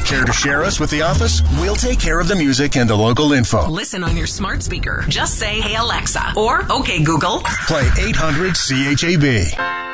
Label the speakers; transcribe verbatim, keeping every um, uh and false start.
Speaker 1: Care to share us with the office? We'll take care of the music and the local info.
Speaker 2: Listen on your smart speaker. Just say, "Hey Alexa," or "Okay Google."
Speaker 1: Play eight hundred C H A B.